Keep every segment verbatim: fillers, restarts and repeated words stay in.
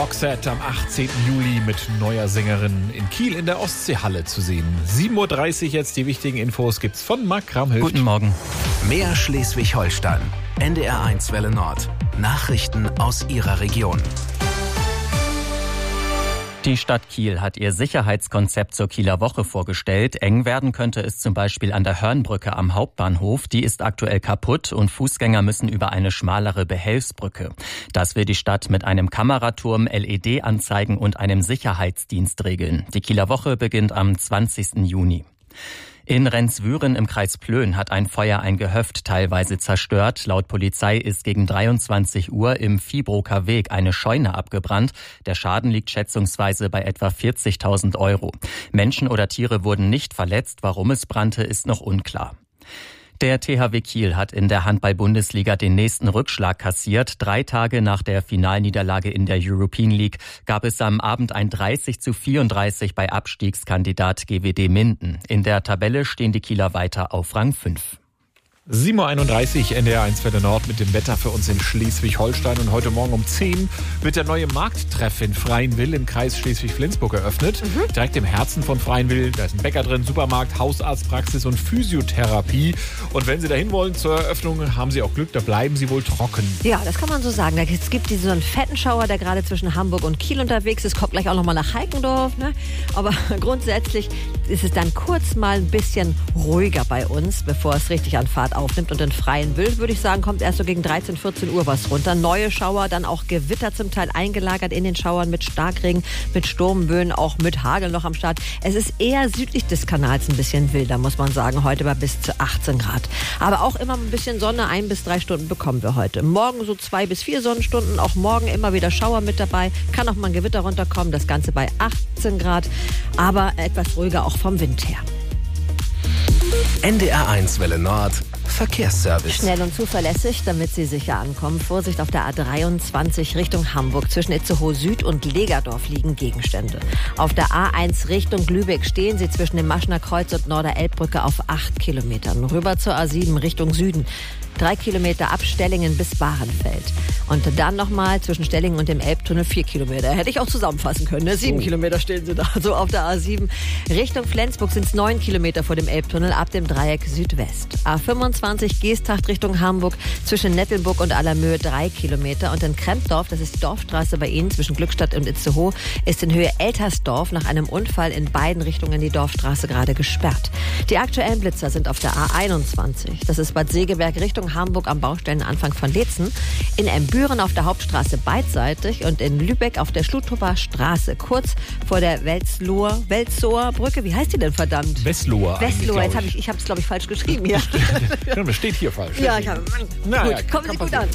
Roxette am achtzehnten Juli mit neuer Sängerin in Kiel in der Ostseehalle zu sehen. sieben Uhr dreißig jetzt, die wichtigen Infos gibt's von Marc Kramhöft. Guten Morgen. Mehr Schleswig-Holstein. N D R eins Welle Nord. Nachrichten aus Ihrer Region. Die Stadt Kiel hat ihr Sicherheitskonzept zur Kieler Woche vorgestellt. Eng werden könnte es zum Beispiel an der Hörnbrücke am Hauptbahnhof. Die ist aktuell kaputt und Fußgänger müssen über eine schmalere Behelfsbrücke. Das will die Stadt mit einem Kameraturm, L E D-Anzeigen und einem Sicherheitsdienst regeln. Die Kieler Woche beginnt am zwanzigsten Juni. In Rendswüren im Kreis Plön hat ein Feuer ein Gehöft teilweise zerstört. Laut Polizei ist gegen dreiundzwanzig Uhr im Viehbroker Weg eine Scheune abgebrannt. Der Schaden liegt schätzungsweise bei etwa vierzigtausend Euro. Menschen oder Tiere wurden nicht verletzt. Warum es brannte, ist noch unklar. Der T H W Kiel hat in der Handball-Bundesliga den nächsten Rückschlag kassiert. Drei Tage nach der Finalniederlage in der European League gab es am Abend ein dreißig zu vierunddreißig bei Abstiegskandidat G W D Minden. In der Tabelle stehen die Kieler weiter auf Rang fünf. sieben Uhr einunddreißig, N D R eins Welle Nord mit dem Wetter für uns in Schleswig-Holstein. Und heute Morgen um zehn wird der neue Markttreff in Freienwil im Kreis Schleswig-Flensburg eröffnet. Mhm. Direkt im Herzen von Freienwil. Da ist ein Bäcker drin, Supermarkt, Hausarztpraxis und Physiotherapie. Und wenn Sie dahin wollen zur Eröffnung, haben Sie auch Glück, da bleiben Sie wohl trocken. Ja, das kann man so sagen. Es gibt diesen so einen fetten Schauer, der gerade zwischen Hamburg und Kiel unterwegs ist. Kommt gleich auch nochmal nach Heikendorf. Ne? Aber grundsätzlich ist es dann kurz mal ein bisschen ruhiger bei uns, bevor es richtig an Fahrt aufnimmt. Und in Freienwil, würde ich sagen, kommt erst so gegen dreizehn, vierzehn Uhr was runter. Neue Schauer, dann auch Gewitter zum Teil eingelagert in den Schauern mit Starkregen, mit Sturmböen, auch mit Hagel noch am Start. Es ist eher südlich des Kanals ein bisschen wilder, muss man sagen. Heute bei bis zu achtzehn Grad. Aber auch immer ein bisschen Sonne, ein bis drei Stunden bekommen wir heute. Morgen so zwei bis vier Sonnenstunden, auch morgen immer wieder Schauer mit dabei. Kann auch mal ein Gewitter runterkommen, das Ganze bei achtzehn Grad. Aber etwas ruhiger auch vom Wind her. N D R eins Welle Nord. Verkehrsservice. Schnell und zuverlässig, damit Sie sicher ankommen. Vorsicht auf der A dreiundzwanzig Richtung Hamburg. Zwischen Itzehoe Süd und Legerdorf liegen Gegenstände. Auf der A eins Richtung Lübeck stehen Sie zwischen dem Maschner Kreuz und Norderelbbrücke auf acht Kilometern. Rüber zur A sieben Richtung Süden. Drei Kilometer ab Stellingen bis Bahrenfeld. Und dann nochmal zwischen Stellingen und dem Elbtunnel vier Kilometer. Hätte ich auch zusammenfassen können. Ne? Sieben oh. Kilometer stehen Sie da. So auf der A sieben. Richtung Flensburg sind es neun Kilometer vor dem Elbtunnel ab dem Dreieck Südwest. A fünfundzwanzig Geesthacht Richtung Hamburg zwischen Nettelburg und Allermöhe drei Kilometer. Und in Krempdorf, das ist die Dorfstraße bei Ihnen zwischen Glückstadt und Itzehoe, ist in Höhe Eltersdorf nach einem Unfall in beiden Richtungen die Dorfstraße gerade gesperrt. Die aktuellen Blitzer sind auf der A einundzwanzig. Das ist Bad Segeberg Richtung Hamburg am Baustellenanfang von Leetzen, in Embüren auf der Hauptstraße beidseitig und in Lübeck auf der Schluthofer Straße, kurz vor der Welsloher, Welzower Brücke. Wie heißt die denn verdammt? Wesloher. Wesloher, jetzt habe ich, ich habe es glaube ich falsch geschrieben hier. Ja, das steht hier falsch. Ja, ich habe. Na, gut, ja, kommen Sie gut an.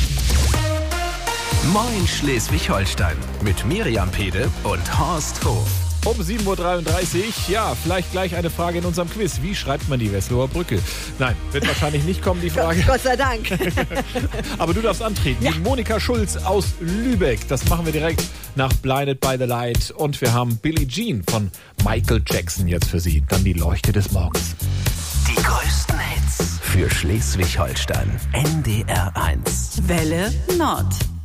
Moin Schleswig-Holstein mit Miriam Pede und Horst Hof. Um sieben Uhr dreiunddreißig, ja, vielleicht gleich eine Frage in unserem Quiz. Wie schreibt man die Wesloher Brücke? Nein, wird wahrscheinlich nicht kommen, die Frage. Gott sei Dank. Aber du darfst antreten. Ja. Die Monika Schulz aus Lübeck. Das machen wir direkt nach Blinded by the Light. Und wir haben Billie Jean von Michael Jackson jetzt für Sie. Dann die Leuchte des Morgens. Die größten Hits für Schleswig-Holstein. N D R eins. Welle Nord.